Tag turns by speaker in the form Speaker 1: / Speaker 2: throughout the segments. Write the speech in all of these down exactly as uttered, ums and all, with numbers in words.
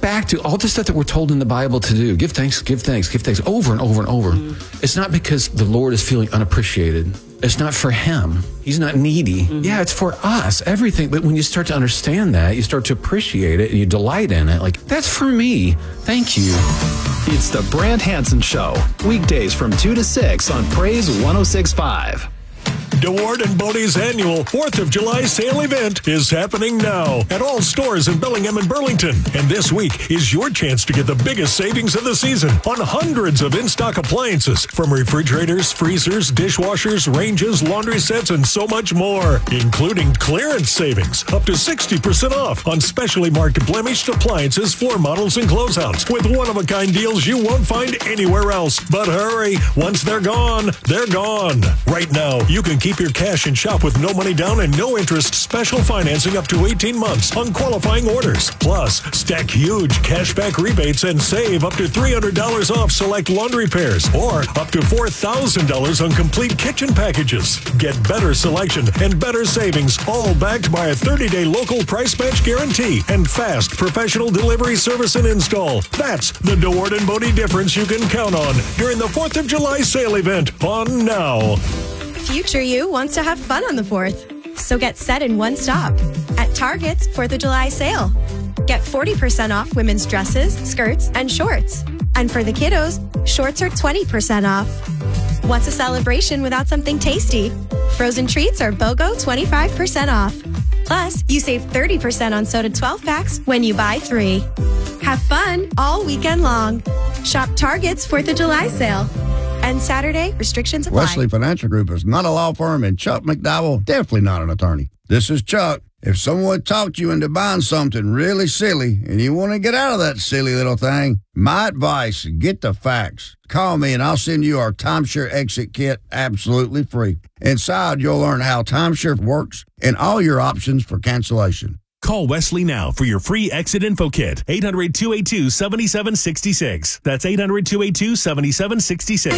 Speaker 1: back to all the stuff that we're told in the Bible to do. Give thanks, give thanks, give thanks over and over and over. Mm-hmm. It's not because the Lord is feeling unappreciated. It's not for him. He's not needy. Mm-hmm. Yeah, it's for us, everything. But when you start to understand that, you start to appreciate it and you delight in it. Like, that's for me. Thank you.
Speaker 2: It's the Brant Hansen Show. Weekdays from two to six on Praise one oh six point five.
Speaker 3: DeWard and Bodie's annual fourth of July sale event is happening now at all stores in Bellingham and Burlington. And this week is your chance to get the biggest savings of the season on hundreds of in-stock appliances, from refrigerators, freezers, dishwashers, ranges, laundry sets, and so much more, including clearance savings up to sixty percent off on specially marked blemished appliances, floor models, and closeouts with one-of-a-kind deals you won't find anywhere else. But hurry, once they're gone, they're gone. Right now, you can keep your cash and shop with no money down and no interest special financing up to eighteen months on qualifying orders. Plus, stack huge cashback rebates and save up to three hundred dollars off select laundry pairs or up to four thousand dollars on complete kitchen packages. Get better selection and better savings, all backed by a thirty-day local price match guarantee and fast professional delivery service and install. That's the DeWard and Bodie difference you can count on during the fourth of July sale event on Now.
Speaker 4: Future you wants to have fun on the fourth, so get set in one stop at Target's fourth of July sale. Get forty percent off women's dresses, skirts, and shorts. And for the kiddos, shorts are twenty percent off. What's a celebration without something tasty? Frozen treats are BOGO twenty-five percent off. Plus, you save thirty percent on soda twelve packs when you buy three. Have fun all weekend long. Shop Target's fourth of July sale. And Saturday, restrictions apply.
Speaker 5: Wesley Financial Group is not a law firm, and Chuck McDowell, definitely not an attorney. This is Chuck. If someone talked you into buying something really silly and you want to get out of that silly little thing, my advice, get the facts. Call me and I'll send you our Timeshare Exit Kit absolutely free. Inside, you'll learn how timeshare works and all your options for cancellation.
Speaker 6: Call Wesley now for your free exit info kit. eight hundred, two eight two, seven seven six six. That's eight hundred, two eight two, seven seven six six.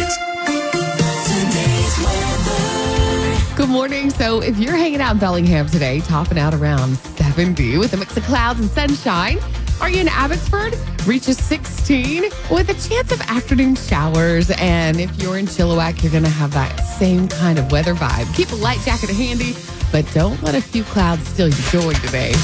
Speaker 7: Good morning. So if you're hanging out in Bellingham today, topping out around seventy with a mix of clouds and sunshine, are you in Abbotsford? Reaches sixteen with a chance of afternoon showers. And if you're in Chilliwack, you're going to have that same kind of weather vibe. Keep a light jacket handy, but don't let a few clouds steal your joy today.